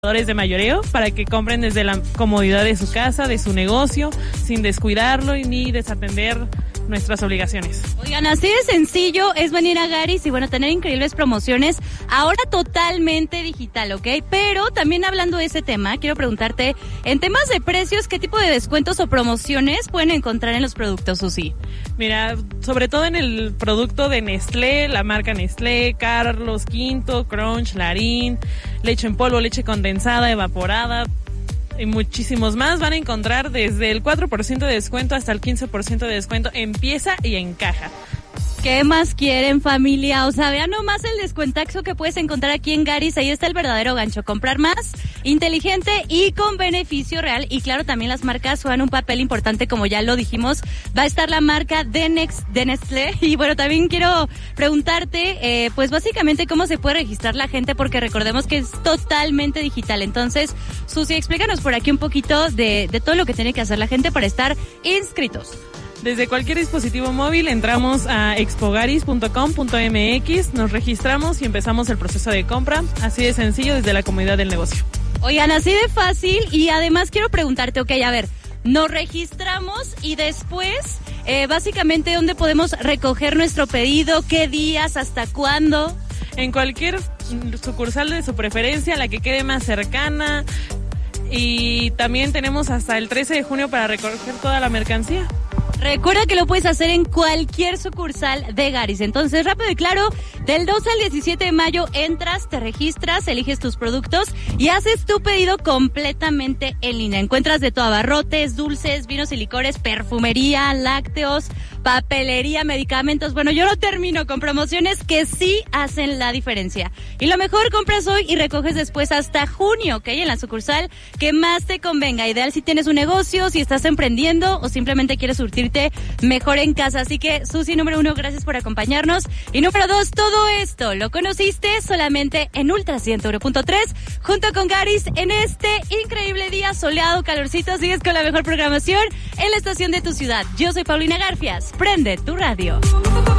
de mayoreo para que compren desde la comodidad de su casa, de su negocio, sin descuidarlo y ni desatender nuestras obligaciones. Oigan, así de sencillo es venir a Gary's y bueno, tener increíbles promociones, ahora totalmente digital, ¿ok? Pero también hablando de ese tema, quiero preguntarte, en temas de precios, ¿qué tipo de descuentos o promociones pueden encontrar en los productos, Susi? Mira, sobre todo en el producto de Nestlé, la marca Nestlé, Carlos V, Crunch, Larín, leche en polvo, leche condensada, evaporada, y muchísimos más van a encontrar desde el 4% de descuento hasta el 15% de descuento en pieza y en caja. ¿Qué más quieren, familia? O sea, vean nomás el descuentaxo que puedes encontrar aquí en Gary's. Ahí está el verdadero gancho. Comprar más, inteligente y con beneficio real. Y claro, también las marcas juegan un papel importante, como ya lo dijimos. Va a estar la marca de Nestlé. Y bueno, también quiero preguntarte, pues básicamente cómo se puede registrar la gente, porque recordemos que es totalmente digital. Entonces, Susi, explícanos por aquí un poquito de todo lo que tiene que hacer la gente para estar inscritos. Desde cualquier dispositivo móvil entramos a expogaris.com.mx, nos registramos y empezamos el proceso de compra, así de sencillo desde la comodidad del negocio. Oigan, así de fácil, y además quiero preguntarte, ok, a ver, nos registramos y después, básicamente, ¿dónde podemos recoger nuestro pedido? ¿Qué días? ¿Hasta cuándo? En cualquier sucursal de su preferencia, la que quede más cercana, y también tenemos hasta el 13 de junio para recoger toda la mercancía. Recuerda que lo puedes hacer en cualquier sucursal de Gary's. Entonces, rápido y claro, del 2 al 17 de mayo entras, te registras, eliges tus productos y haces tu pedido completamente en línea. Encuentras de todo: abarrotes, dulces, vinos y licores, perfumería, lácteos, papelería, medicamentos. Bueno, yo no termino con promociones que sí hacen la diferencia. Y lo mejor, compras hoy y recoges después hasta junio, ¿ok? En la sucursal que más te convenga. Ideal si tienes un negocio, si estás emprendiendo o simplemente quieres surtirte mejor en casa. Así que, Susi, número 1, gracias por acompañarnos. Y número 2, todo esto lo conociste solamente en Ultra 101.3 junto con Gary's en este increíble día soleado, calorcito. Sigues con la mejor programación en la estación de tu ciudad. Yo soy Paulina Garfias. Prende tu radio.